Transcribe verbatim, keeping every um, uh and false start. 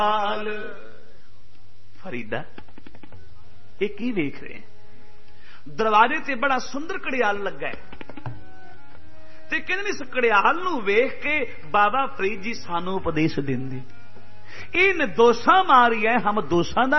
फरीदा ये की देख रहे हैं? दरवाजे से बड़ा सुंदर घड़ियाल लगा है ते कहते इस घड़ियाल नूं वेख के बाबा फरीद जी सानू उपदेश देंदे, इन दोषा मारी है हम दोषा का